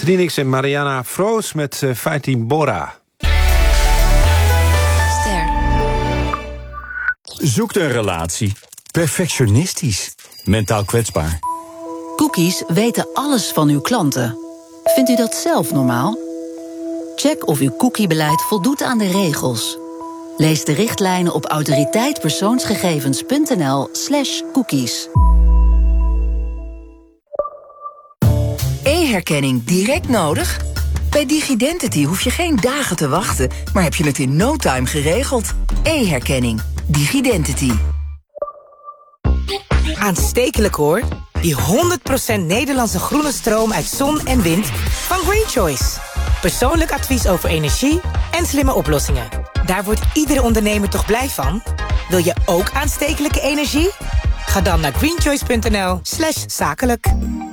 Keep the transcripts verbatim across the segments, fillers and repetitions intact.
Trinix en Mariana Froos met uh, Fighting Bora. Ster. Zoekt een relatie. Perfectionistisch. Mentaal kwetsbaar. Cookies weten alles van uw klanten. Vindt u dat zelf normaal? Check of uw cookiebeleid voldoet aan de regels. Lees de richtlijnen op autoriteitpersoonsgegevens.nl slash cookies. E-herkenning direct nodig? Bij Digidentity hoef je geen dagen te wachten, maar heb je het in no time geregeld. E-herkenning. Digidentity. Aanstekelijk hoor. Die honderd procent Nederlandse groene stroom uit zon en wind van Green Choice. Persoonlijk advies over energie en slimme oplossingen. Daar wordt iedere ondernemer toch blij van? Wil je ook aanstekelijke energie? Ga dan naar greenchoice.nl slash zakelijk.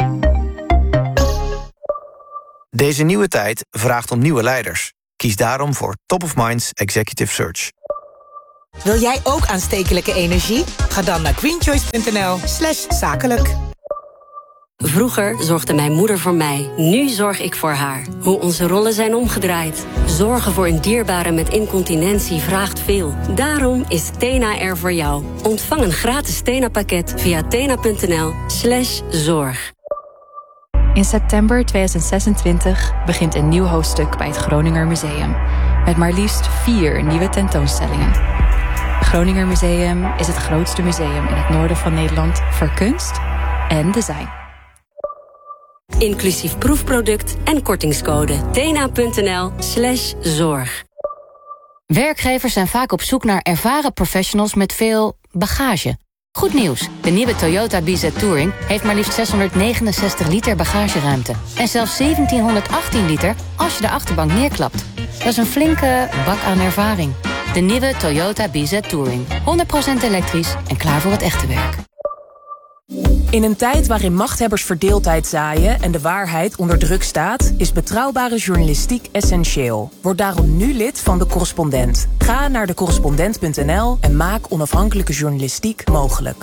Deze nieuwe tijd vraagt om nieuwe leiders. Kies daarom voor Top of Minds Executive Search. Wil jij ook aanstekelijke energie? Ga dan naar greenchoice.nl slash zakelijk. Vroeger zorgde mijn moeder voor mij. Nu zorg ik voor haar. Hoe onze rollen zijn omgedraaid. Zorgen voor een dierbare met incontinentie vraagt veel. Daarom is Tena er voor jou. Ontvang een gratis Tena-pakket via tena.nl slash zorg. In september tweeduizend zesentwintig begint een nieuw hoofdstuk bij het Groninger Museum. Met maar liefst vier nieuwe tentoonstellingen. Het Groninger Museum is het grootste museum in het noorden van Nederland voor kunst en design. Inclusief proefproduct en kortingscode. tena.nl slash zorg. Werkgevers zijn vaak op zoek naar ervaren professionals met veel bagage. Goed nieuws, de nieuwe Toyota B Z Touring heeft maar liefst zeshonderdnegenenzestig liter bagageruimte. En zelfs zeventienhonderdachttien liter als je de achterbank neerklapt. Dat is een flinke bak aan ervaring. De nieuwe Toyota B Z Touring. honderd procent elektrisch en klaar voor het echte werk. In een tijd waarin machthebbers verdeeldheid zaaien en de waarheid onder druk staat, is betrouwbare journalistiek essentieel. Word daarom nu lid van De Correspondent. Ga naar de correspondent punt n l en maak onafhankelijke journalistiek mogelijk.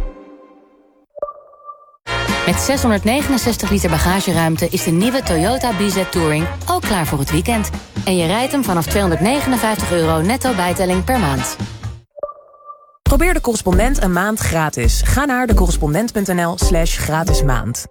Met zeshonderdnegenenzestig liter bagageruimte is de nieuwe Toyota B Z Touring ook klaar voor het weekend. En je rijdt hem vanaf tweehonderdnegenenvijftig euro netto bijtelling per maand. Probeer De Correspondent een maand gratis. Ga naar de correspondent punt n l slash gratis maand.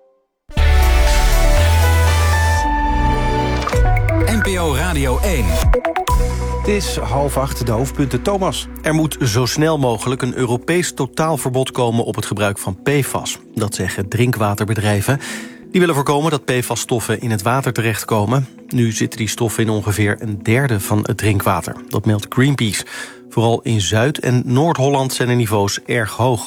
N P O Radio één. Het is half acht, de hoofdpunten. Thomas. Er moet zo snel mogelijk een Europees totaalverbod komen op het gebruik van P F A S. Dat zeggen drinkwaterbedrijven. Die willen voorkomen dat P F A S-stoffen in het water terechtkomen. Nu zitten die stoffen in ongeveer een derde van het drinkwater. Dat meldt Greenpeace. Vooral in Zuid- en Noord-Holland zijn de niveaus erg hoog.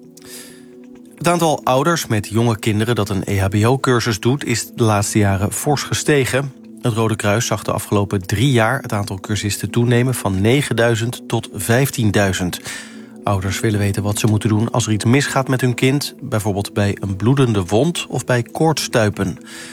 Het aantal ouders met jonge kinderen dat een E H B O-cursus doet is de laatste jaren fors gestegen. Het Rode Kruis zag de afgelopen drie jaar het aantal cursisten toenemen van negenduizend tot vijftienduizend. Ouders willen weten wat ze moeten doen als er iets misgaat met hun kind, bijvoorbeeld bij een bloedende wond of bij koortsstuipen.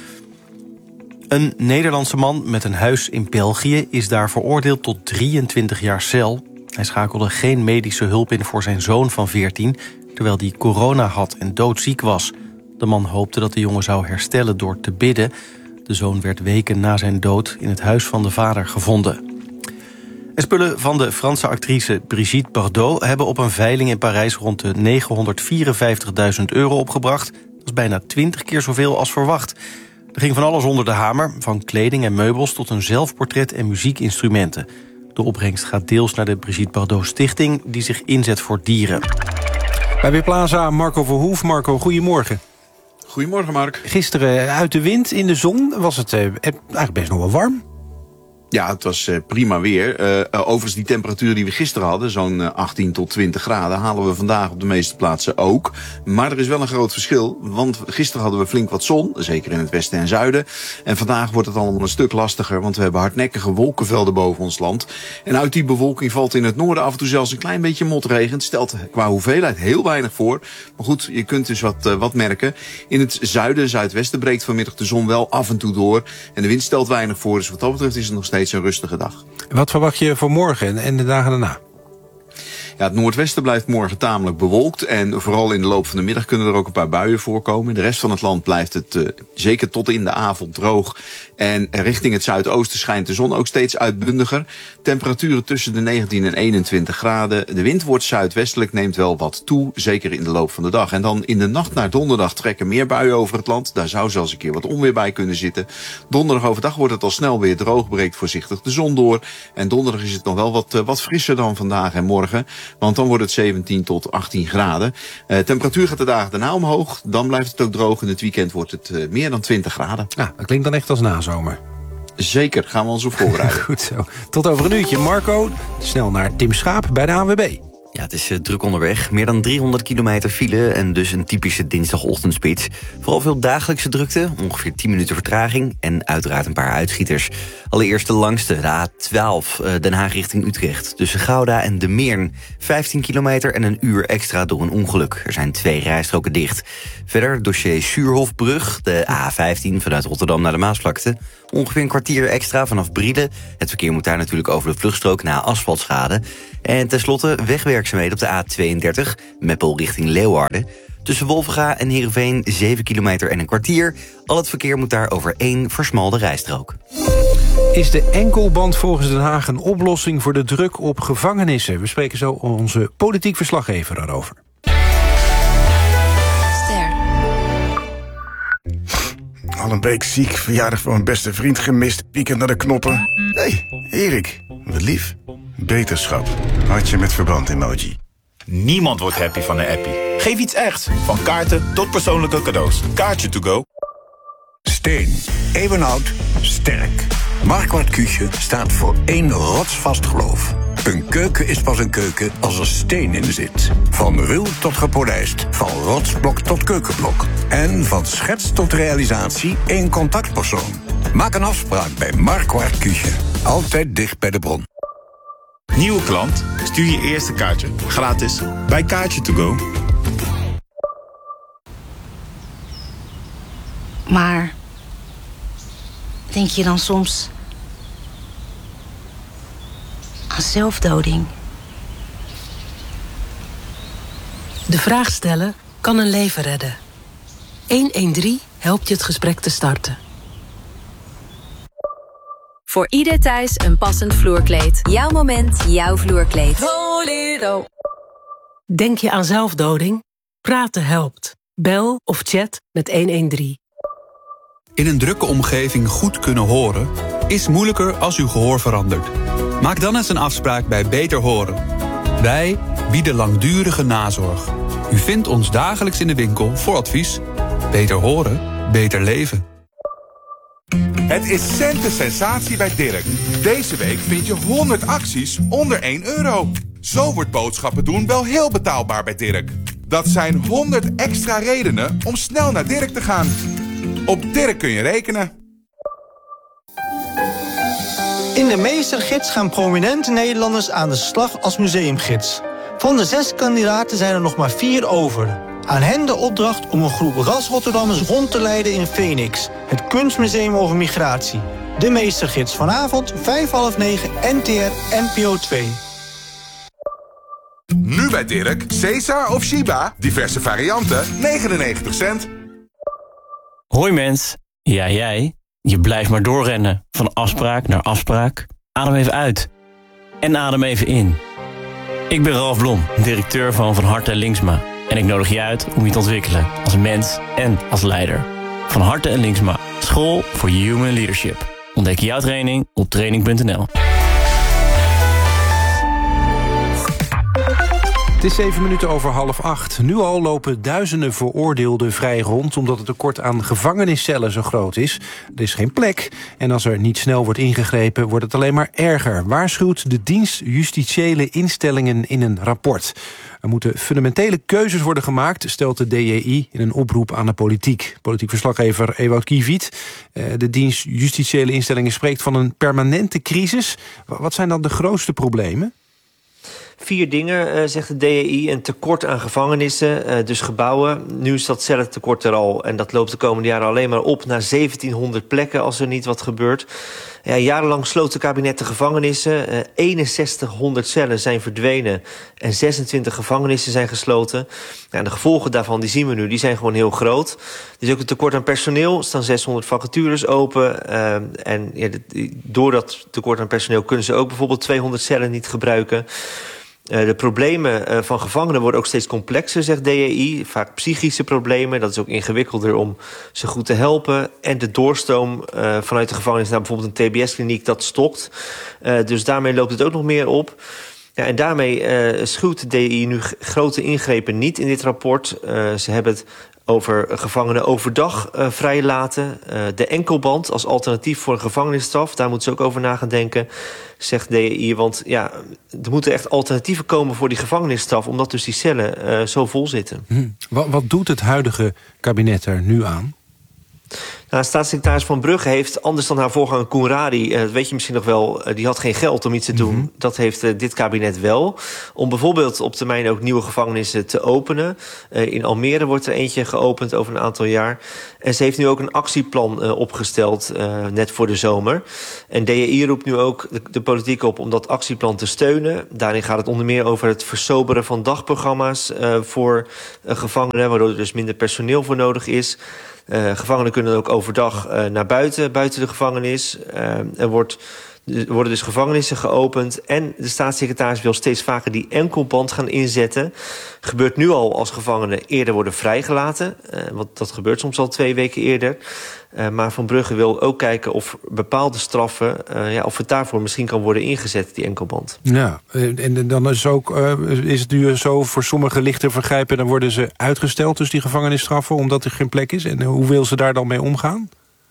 Een Nederlandse man met een huis in België is daar veroordeeld tot drieëntwintig jaar cel. Hij schakelde geen medische hulp in voor zijn zoon van veertien... terwijl die corona had en doodziek was. De man hoopte dat de jongen zou herstellen door te bidden. De zoon werd weken na zijn dood in het huis van de vader gevonden. En spullen van de Franse actrice Brigitte Bardot hebben op een veiling in Parijs rond de negenhonderdvierenvijftigduizend euro opgebracht. Dat is bijna twintig keer zoveel als verwacht. Er ging van alles onder de hamer, van kleding en meubels tot een zelfportret en muziekinstrumenten. De opbrengst gaat deels naar de Brigitte Bardot Stichting, die zich inzet voor dieren. Bij Weerplaza Marco Verhoef. Marco, goedemorgen. Goedemorgen, Mark. Gisteren uit de wind, in de zon, was het eh, eigenlijk best nog wel warm. Ja, het was uh, prima weer. Uh, uh, overigens die temperatuur die we gisteren hadden, zo'n uh, achttien tot twintig graden... halen we vandaag op de meeste plaatsen ook. Maar er is wel een groot verschil, want gisteren hadden we flink wat zon... zeker in het westen en zuiden. En vandaag wordt het allemaal een stuk lastiger... want we hebben hardnekkige wolkenvelden boven ons land. En uit die bewolking valt in het noorden af en toe zelfs een klein beetje motregen. Het stelt qua hoeveelheid heel weinig voor. Maar goed, je kunt dus wat, uh, wat merken. In het zuiden, zuidwesten breekt vanmiddag de zon wel af en toe door. En de wind stelt weinig voor, dus wat dat betreft is het nog steeds een rustige dag. Wat verwacht je voor morgen en de dagen daarna? Ja, het noordwesten blijft morgen tamelijk bewolkt. En vooral in de loop van de middag kunnen er ook een paar buien voorkomen. De rest van het land blijft het uh, zeker tot in de avond droog. En richting het zuidoosten schijnt de zon ook steeds uitbundiger. Temperaturen tussen de negentien en eenentwintig graden. De wind wordt zuidwestelijk, neemt wel wat toe, zeker in de loop van de dag. En dan in de nacht naar donderdag trekken meer buien over het land. Daar zou zelfs een keer wat onweer bij kunnen zitten. Donderdag overdag wordt het al snel weer droog, breekt voorzichtig de zon door. En donderdag is het nog wel wat, uh, wat frisser dan vandaag en morgen. Want dan wordt het zeventien tot achttien graden. Uh, temperatuur gaat de dagen daarna omhoog. Dan blijft het ook droog. In het weekend wordt het uh, meer dan twintig graden. Ja, dat klinkt dan echt als nazomer. Zeker, gaan we ons op voorbereiden. Goed zo. Tot over een uurtje. Marco, snel naar Tim Schaap bij de A N W B. Ja, het is uh, druk onderweg. Meer dan driehonderd kilometer file en dus een typische dinsdagochtendspits. Vooral veel dagelijkse drukte, ongeveer tien minuten vertraging... en uiteraard een paar uitschieters. Allereerst de langste, de A twaalf, uh, Den Haag richting Utrecht. Tussen Gouda en De Meern. vijftien kilometer en een uur extra door een ongeluk. Er zijn twee rijstroken dicht. Verder dossier Suurhofbrug, de A vijftien vanuit Rotterdam naar de Maasvlakte. Ongeveer een kwartier extra vanaf Brielen. Het verkeer moet daar natuurlijk over de vluchtstrook na asfaltschade. En tenslotte wegwerkzaamheden op de A tweeëndertig, Meppel richting Leeuwarden. Tussen Wolvenga en Heerenveen zeven kilometer en een kwartier. Al het verkeer moet daar over één versmalde rijstrook. Is de enkelband volgens Den Haag een oplossing voor de druk op gevangenissen? We spreken zo onze politiek verslaggever daarover. Al een week ziek, verjaardag van mijn beste vriend gemist, weekend naar de knoppen. Hé, hey, Erik, wat lief. Beterschap, hartje met verband emoji. Niemand wordt happy van een appie. Geef iets echt, van kaarten tot persoonlijke cadeaus. Kaartje to go. Steen, eeuwenoud, sterk. Marquardt Küche staat voor één rotsvast geloof. Een keuken is pas een keuken als er steen in zit. Van ruw tot gepolijst, van rotsblok tot keukenblok. En van schets tot realisatie één contactpersoon. Maak een afspraak bij Marquardt Küche. Altijd dicht bij de bron. Nieuwe klant? Stuur je eerste kaartje. Gratis. Bij Kaartje to go. Maar denk je dan soms aan zelfdoding? De vraag stellen kan een leven redden. honderddertien helpt je het gesprek te starten. Voor ieder thuis een passend vloerkleed. Jouw moment, jouw vloerkleed. Volero. Denk je aan zelfdoding? Praten helpt. Bel of chat met honderddertien. In een drukke omgeving goed kunnen horen is moeilijker als uw gehoor verandert. Maak dan eens een afspraak bij Beter Horen. Wij bieden langdurige nazorg. U vindt ons dagelijks in de winkel voor advies. Beter horen, beter leven. Het is centen sensatie bij Dirk. Deze week vind je honderd acties onder één euro. Zo wordt boodschappen doen wel heel betaalbaar bij Dirk. Dat zijn honderd extra redenen om snel naar Dirk te gaan. Op Dirk kun je rekenen. In de Meestergids gaan prominente Nederlanders aan de slag als museumgids. Van de zes kandidaten zijn er nog maar vier over. Aan hen de opdracht om een groep ras Rotterdammers rond te leiden in Phoenix, het kunstmuseum over migratie. De Meestergids vanavond, vijf half negen, N T R, N P O twee. Nu bij Dirk, Caesar of Shiba, diverse varianten, negenennegentig cent. Hoi mens, ja jij, je blijft maar doorrennen, van afspraak naar afspraak. Adem even uit en adem even in. Ik ben Ralf Blom, directeur van Van Harte en Linksma. En ik nodig je uit om je te ontwikkelen als mens en als leider. Van Harte en Linksma, school voor human leadership. Ontdek jouw training op training punt n l. Het is zeven minuten over half acht. Nu al lopen duizenden veroordeelden vrij rond, omdat het tekort aan gevangeniscellen zo groot is. Er is geen plek. En als er niet snel wordt ingegrepen, wordt het alleen maar erger. Waarschuwt de dienst Justitiële Instellingen in een rapport. Er moeten fundamentele keuzes worden gemaakt, stelt de D J I in een oproep aan de politiek. Politiek verslaggever Ewout Kiviet. De dienst Justitiële Instellingen spreekt van een permanente crisis. Wat zijn dan de grootste problemen? Vier dingen, uh, zegt de D J I. Een tekort aan gevangenissen, uh, dus gebouwen. Nu is dat cellentekort er al en dat loopt de komende jaren alleen maar op naar zeventienhonderd plekken als er niet wat gebeurt. Ja, jarenlang sloot het kabinet de gevangenissen. Uh, eenenzestighonderd cellen zijn verdwenen en zesentwintig gevangenissen zijn gesloten. Ja, de gevolgen daarvan die zien we nu, die zijn gewoon heel groot. Er is ook een tekort aan personeel, er staan zeshonderd vacatures open. Uh, en ja, de, door dat tekort aan personeel kunnen ze ook bijvoorbeeld tweehonderd cellen niet gebruiken. Uh, de problemen uh, van gevangenen worden ook steeds complexer, zegt D E I. Vaak psychische problemen, dat is ook ingewikkelder om ze goed te helpen. En de doorstroom uh, vanuit de gevangenis naar bijvoorbeeld een T B S-kliniek, dat stokt. Uh, dus daarmee loopt het ook nog meer op. Ja, en daarmee uh, schuwt de D E I nu grote ingrepen niet in dit rapport. Uh, ze hebben het over gevangenen overdag uh, vrijlaten. Uh, de enkelband als alternatief voor een gevangenisstraf, daar moeten ze ook over na gaan denken, zegt D E I. Want ja, er moeten echt alternatieven komen voor die gevangenisstraf, omdat dus die cellen uh, zo vol zitten. Hm. Wat, wat doet het huidige kabinet er nu aan? Nou, staatssecretaris Van Brugge heeft, anders dan haar voorganger Koenradi, uh, dat weet je misschien nog wel, uh, die had geen geld om iets te doen. Mm-hmm. Dat heeft uh, dit kabinet wel. Om bijvoorbeeld op termijn ook nieuwe gevangenissen te openen. Uh, in Almere wordt er eentje geopend over een aantal jaar. En ze heeft nu ook een actieplan uh, opgesteld, uh, net voor de zomer. En D E I roept nu ook de, de politiek op om dat actieplan te steunen. Daarin gaat het onder meer over het versoberen van dagprogramma's uh, voor uh, gevangenen, waardoor er dus minder personeel voor nodig is. Uh, gevangenen kunnen ook overdag uh, naar buiten, buiten de gevangenis. Uh, er, wordt, er worden dus gevangenissen geopend. En de staatssecretaris wil steeds vaker die enkelband gaan inzetten. Gebeurt nu al als gevangenen eerder worden vrijgelaten. Uh, want dat gebeurt soms al twee weken eerder. Uh, maar Van Brugge wil ook kijken of bepaalde straffen, Uh, ja, of het daarvoor misschien kan worden ingezet, die enkelband. Ja, en dan is, ook, uh, is het nu zo voor sommige lichte vergrijpen, dan worden ze uitgesteld, dus die gevangenisstraffen, omdat er geen plek is. En hoe wil ze daar dan mee omgaan?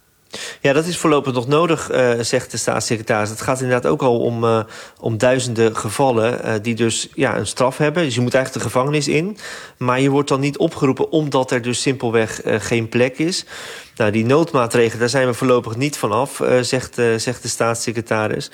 Ja, dat is voorlopig nog nodig, uh, zegt de staatssecretaris. Het gaat inderdaad ook al om, uh, om duizenden gevallen uh, die dus ja, een straf hebben. Dus je moet eigenlijk de gevangenis in. Maar je wordt dan niet opgeroepen omdat er dus simpelweg uh, geen plek is. Nou, die noodmaatregelen, daar zijn we voorlopig niet van af, uh, zegt, uh, zegt de staatssecretaris.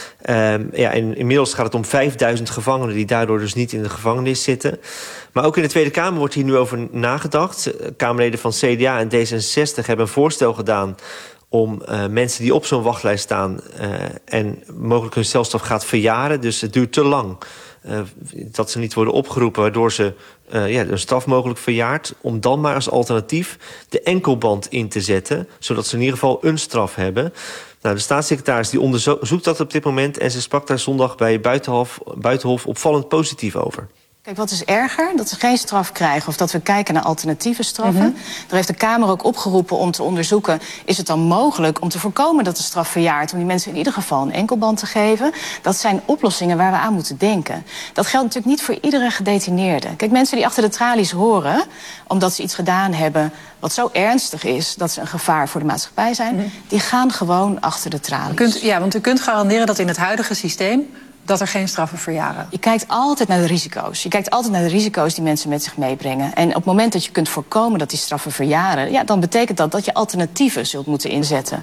Um, ja, en inmiddels gaat het om vijfduizend gevangenen die daardoor dus niet in de gevangenis zitten. Maar ook in de Tweede Kamer wordt hier nu over nagedacht. Kamerleden van C D A en D zesenzestig hebben een voorstel gedaan om uh, mensen die op zo'n wachtlijst staan uh, en mogelijk hun celstraf gaat verjaren. Dus het duurt te lang uh, dat ze niet worden opgeroepen, waardoor ze uh, ja, hun straf mogelijk verjaart. Om dan maar als alternatief de enkelband in te zetten, zodat ze in ieder geval een straf hebben. Nou, de staatssecretaris die onderzoekt dat op dit moment en ze sprak daar zondag bij Buitenhof, Buitenhof opvallend positief over. Kijk, wat is erger? Dat ze geen straf krijgen of dat we kijken naar alternatieve straffen. Mm-hmm. Daar heeft de Kamer ook opgeroepen om te onderzoeken, is het dan mogelijk om te voorkomen dat de straf verjaart, om die mensen in ieder geval een enkelband te geven? Dat zijn oplossingen waar we aan moeten denken. Dat geldt natuurlijk niet voor iedere gedetineerde. Kijk, mensen die achter de tralies horen, omdat ze iets gedaan hebben wat zo ernstig is dat ze een gevaar voor de maatschappij zijn, mm-hmm. die gaan gewoon achter de tralies. U kunt, ja, want u kunt garanderen dat in het huidige systeem dat er geen straffen verjaren. Je kijkt altijd naar de risico's. Je kijkt altijd naar de risico's die mensen met zich meebrengen. En op het moment dat je kunt voorkomen dat die straffen verjaren, ja, dan betekent dat dat je alternatieven zult moeten inzetten.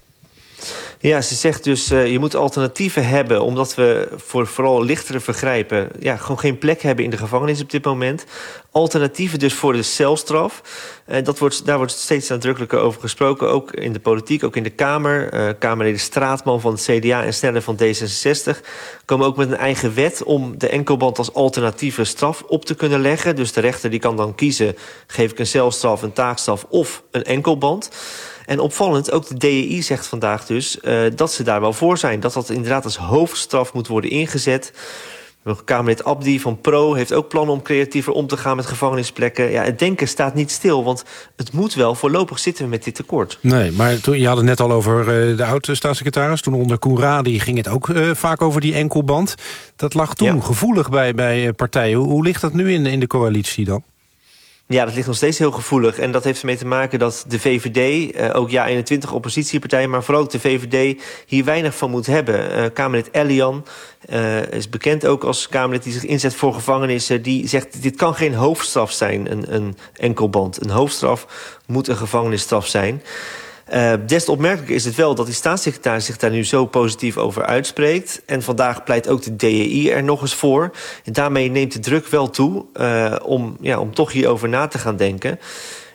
Ja, ze zegt dus, uh, je moet alternatieven hebben, omdat we voor vooral lichtere vergrijpen ja, gewoon geen plek hebben in de gevangenis op dit moment. Alternatieven dus voor de celstraf. Uh, dat wordt, daar wordt steeds nadrukkelijker over gesproken, ook in de politiek, ook in de Kamer. Uh, Kamerleden Straatman van het C D A en Sneller van D zesenzestig komen ook met een eigen wet om de enkelband als alternatieve straf op te kunnen leggen. Dus de rechter die kan dan kiezen, geef ik een celstraf, een taakstraf of een enkelband. En opvallend, ook de D E I zegt vandaag dus uh, dat ze daar wel voor zijn. Dat dat inderdaad als hoofdstraf moet worden ingezet. Kamerlid Abdi van Pro heeft ook plannen om creatiever om te gaan met gevangenisplekken. Ja, het denken staat niet stil, want het moet wel. Voorlopig zitten we met dit tekort. Nee, maar toen, je had het net al over uh, de oud-staatssecretaris. Toen onder Koenradi ging het ook uh, vaak over die enkelband. Dat lag toen ja. gevoelig bij, bij partijen. Hoe, hoe ligt dat nu in, in de coalitie dan? Ja, dat ligt nog steeds heel gevoelig. En dat heeft ermee te maken dat de V V D, uh, ook ja eenentwintig oppositiepartijen, maar vooral ook de V V D hier weinig van moet hebben. Uh, Kamerlid Elian uh, is bekend ook als Kamerlid die zich inzet voor gevangenissen. Die zegt, dit kan geen hoofdstraf zijn, een, een enkelband. Een hoofdstraf moet een gevangenisstraf zijn. Uh, des te opmerkelijker is het wel dat die staatssecretaris zich daar nu zo positief over uitspreekt. En vandaag pleit ook de D E I er nog eens voor. En daarmee neemt de druk wel toe uh, om, ja, om toch hierover na te gaan denken.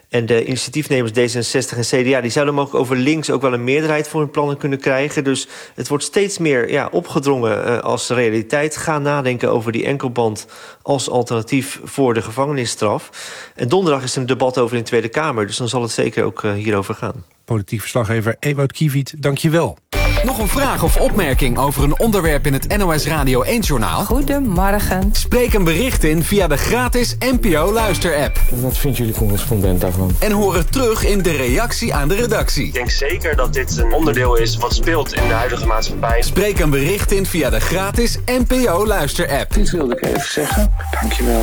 En de initiatiefnemers D zesenzestig en C D A... die zouden mogelijk over links ook wel een meerderheid voor hun plannen kunnen krijgen. Dus het wordt steeds meer ja, opgedrongen uh, als realiteit. Ga nadenken over die enkelband als alternatief voor de gevangenisstraf. En donderdag is er een debat over in de Tweede Kamer. Dus dan zal het zeker ook uh, hierover gaan. Politiek verslaggever Ewout Kiviet, dank je wel. Nog een vraag of opmerking over een onderwerp in het N O S Radio één-journaal? Goedemorgen. Spreek een bericht in via de gratis N P O-luister-app. Wat vindt jullie correspondent daarvan? En hoor het terug in de reactie aan de redactie. Ik denk zeker dat dit een onderdeel is wat speelt in de huidige maatschappij. Spreek een bericht in via de gratis N P O-luister-app. Dit wilde ik even zeggen. Dankjewel.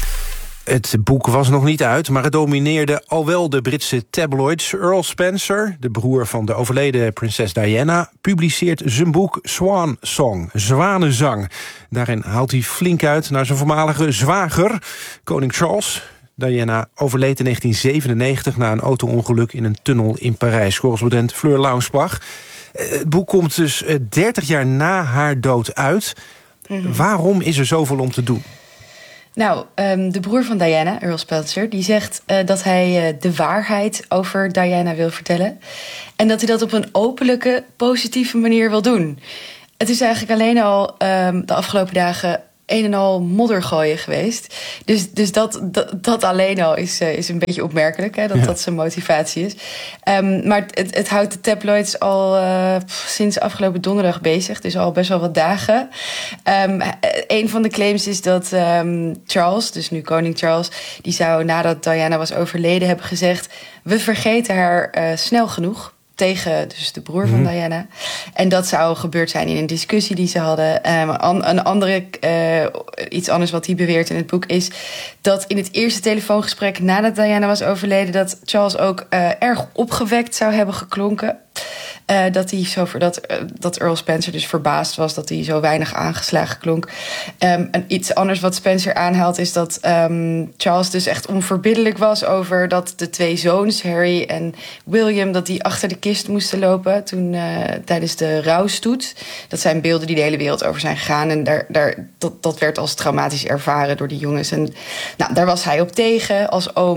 Het boek was nog niet uit, maar het domineerde al wel de Britse tabloids. Earl Spencer, de broer van de overleden prinses Diana, publiceert zijn boek Swan Song, Zwanenzang. Daarin haalt hij flink uit naar zijn voormalige zwager, koning Charles. Diana overleed in negentien zevenennegentig na een auto-ongeluk in een tunnel in Parijs. Correspondent Fleur Launsbach. Het boek komt dus dertig jaar na haar dood uit. Mm-hmm. Waarom is er zoveel om te doen? Nou, um, de broer van Diana, Earl Spencer, die zegt uh, dat hij uh, de waarheid over Diana wil vertellen. En dat hij dat op een openlijke, positieve manier wil doen. Het is eigenlijk alleen al um, de afgelopen dagen een en al modder gooien geweest. Dus, dus dat, dat, dat alleen al is, uh, is een beetje opmerkelijk, hè, dat ja. dat zijn motivatie is. Um, maar het, het houdt de tabloids al uh, pff, sinds afgelopen donderdag bezig. Dus al best wel wat dagen. Um, een van de claims is dat um, Charles, dus nu koning Charles, die zou nadat Diana was overleden hebben gezegd: we vergeten haar uh, snel genoeg. Tegen dus de broer van mm-hmm. Diana. En dat zou gebeurd zijn in een discussie die ze hadden. Um, een andere, uh, iets anders wat hij beweert in het boek is dat in het eerste telefoongesprek nadat Diana was overleden, dat Charles ook uh, erg opgewekt zou hebben geklonken. Uh, dat, hij zo, dat, uh, dat Earl Spencer dus verbaasd was dat hij zo weinig aangeslagen klonk. Um, en iets anders wat Spencer aanhaalt is dat um, Charles dus echt onverbiddelijk was over dat de twee zoons, Harry en William, dat die achter de kist moesten lopen toen uh, tijdens de rouwstoet. Dat zijn beelden die de hele wereld over zijn gegaan. En daar, daar, dat, dat werd als traumatisch ervaren door die jongens. En nou, daar was hij op tegen als oom.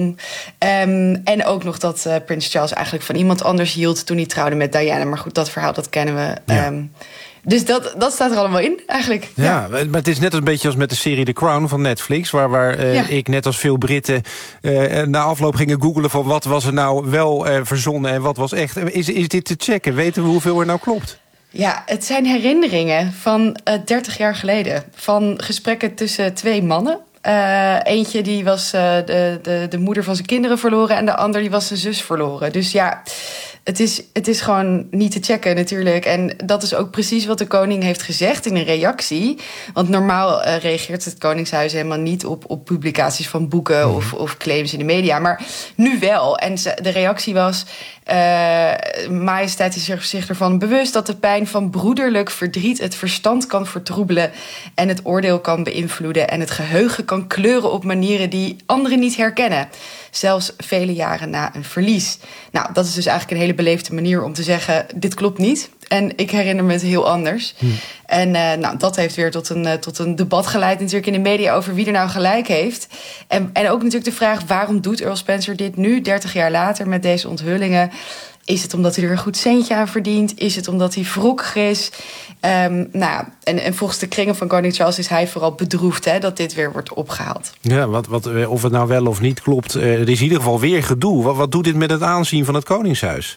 Um, en ook nog dat uh, prins Charles eigenlijk van iemand anders hield toen hij trouwde met Diana. Maar goed, dat verhaal, dat kennen we. Ja. Um, dus dat, dat staat er allemaal in, eigenlijk. Ja, ja, maar het is net een beetje als met de serie The Crown van Netflix, waar, waar uh, ja. ik, net als veel Britten, uh, na afloop gingen googlen van wat was er nou wel uh, verzonnen en wat was echt. Is, is dit te checken? Weten we hoeveel er nou klopt? Ja, het zijn herinneringen van uh, dertig jaar geleden. Van gesprekken tussen twee mannen. Uh, eentje die was uh, de, de, de moeder van zijn kinderen verloren en de ander die was zijn zus verloren. Dus ja, het is, het is gewoon niet te checken natuurlijk. En dat is ook precies wat de koning heeft gezegd in een reactie. Want normaal uh, reageert het Koningshuis helemaal niet op, op publicaties van boeken of, of claims in de media. Maar nu wel. En de reactie was: Uh, majesteit is zich ervan bewust dat de pijn van broederlijk verdriet het verstand kan vertroebelen en het oordeel kan beïnvloeden en het geheugen kan kleuren op manieren die anderen niet herkennen. Zelfs vele jaren na een verlies. Nou, dat is dus eigenlijk een hele beleefde manier om te zeggen: dit klopt niet. En ik herinner me het heel anders. Hmm. En uh, nou, dat heeft weer tot een, uh, tot een debat geleid natuurlijk in de media over wie er nou gelijk heeft. En, en ook natuurlijk de vraag: waarom doet Earl Spencer dit nu, dertig jaar later, met deze onthullingen? Is het omdat hij er een goed centje aan verdient? Is het omdat hij wrokkig is? Um, nou ja, en, en volgens de kringen van koning Charles is hij vooral bedroefd, hè, dat dit weer wordt opgehaald. Ja, wat, wat, of het nou wel of niet klopt, uh, er is in ieder geval weer gedoe. Wat, wat doet dit met het aanzien van het Koningshuis?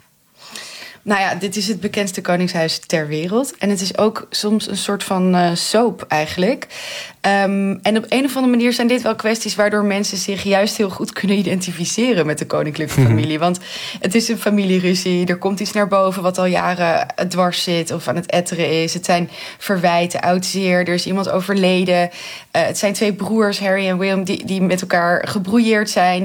Nou ja, dit is het bekendste koningshuis ter wereld. En het is ook soms een soort van uh, soap eigenlijk. Um, en op een of andere manier zijn dit wel kwesties waardoor mensen zich juist heel goed kunnen identificeren met de koninklijke familie. Want het is een familieruzie, er komt iets naar boven wat al jaren dwars zit of aan het etteren is. Het zijn verwijten, oud zeer, er is iemand overleden. Uh, het zijn twee broers, Harry en William, die, die met elkaar gebrouilleerd zijn.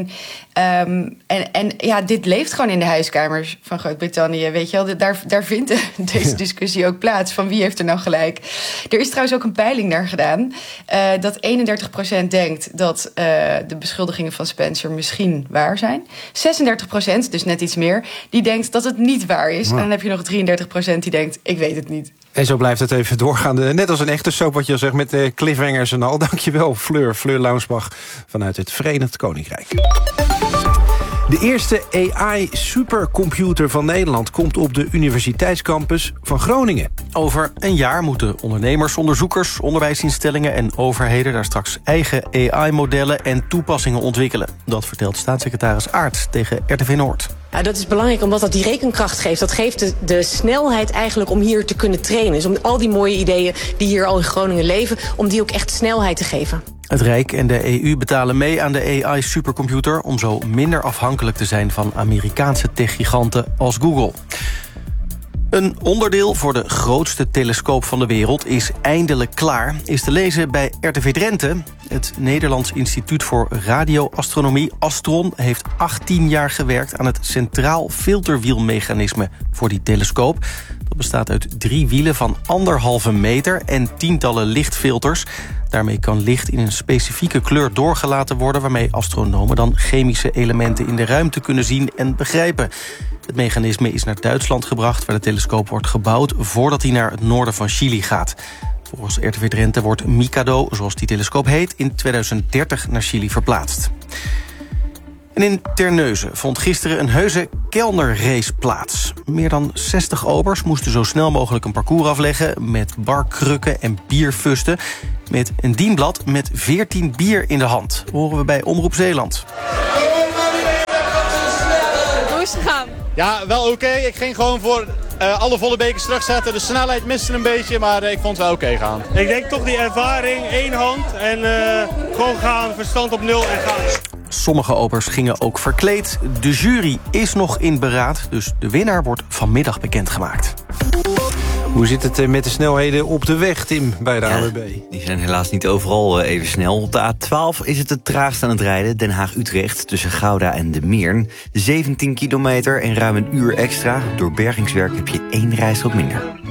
Um, en, en ja, dit leeft gewoon in de huiskamers van Groot-Brittannië, weet je wel. Daar, daar vindt deze discussie ook plaats, van wie heeft er nou gelijk. Er is trouwens ook een peiling naar gedaan. Uh, dat eenendertig procent denkt dat uh, de beschuldigingen van Spencer misschien waar zijn. zesendertig procent, dus net iets meer, die denkt dat het niet waar is. Ja. En dan heb je nog drieëndertig procent die denkt: ik weet het niet. En zo blijft het even doorgaan. Net als een echte soap wat je al zegt, met uh, cliffhangers en al. Dankjewel, Fleur. Fleur Launsbach vanuit het Verenigd Koninkrijk. De eerste A I-supercomputer van Nederland komt op de universiteitscampus van Groningen. Over een jaar moeten ondernemers, onderzoekers, onderwijsinstellingen en overheden daar straks eigen A I-modellen en toepassingen ontwikkelen. Dat vertelt staatssecretaris Aart tegen R T V Noord. Ja, dat is belangrijk omdat dat die rekenkracht geeft. Dat geeft de, de snelheid eigenlijk om hier te kunnen trainen. Dus om al die mooie ideeën die hier al in Groningen leven, om die ook echt snelheid te geven. Het Rijk en de E U betalen mee aan de A I-supercomputer om zo minder afhankelijk te zijn van Amerikaanse techgiganten als Google. Een onderdeel voor de grootste telescoop van de wereld is eindelijk klaar. Is te lezen bij R T V Drenthe. Het Nederlands Instituut voor Radioastronomie, Astron, heeft achttien jaar gewerkt aan het centraal filterwielmechanisme voor die telescoop. Dat bestaat uit drie wielen van anderhalve meter en tientallen lichtfilters. Daarmee kan licht in een specifieke kleur doorgelaten worden, waarmee astronomen dan chemische elementen in de ruimte kunnen zien en begrijpen. Het mechanisme is naar Duitsland gebracht, waar de telescoop wordt gebouwd voordat hij naar het noorden van Chili gaat. Volgens R T V Drenthe wordt Mikado, zoals die telescoop heet, in tweeduizend dertig naar Chili verplaatst. En in Terneuzen vond gisteren een heuse kelnerrace plaats. Meer dan zestig obers moesten zo snel mogelijk een parcours afleggen met barkrukken en bierfusten, met een dienblad met veertien bier in de hand. Dat horen we bij Omroep Zeeland. Hoe is het gegaan? Ja, wel oké. Okay. Ik ging gewoon voor uh, alle volle bekers terugzetten. De snelheid miste een beetje, maar uh, ik vond het wel oké okay gaan. Ik denk toch die ervaring, één hand en uh, gewoon gaan, verstand op nul en gaan. Sommige obers gingen ook verkleed. De jury is nog in beraad, dus de winnaar wordt vanmiddag bekendgemaakt. Hoe zit het met de snelheden op de weg, Tim, bij de ja, A N W B? Die zijn helaas niet overal even snel. Op de A twaalf is het het traagst aan het rijden. Den Haag-Utrecht tussen Gouda en de Meern. zeventien kilometer en ruim een uur extra. Door bergingswerk heb je één rijstrook minder.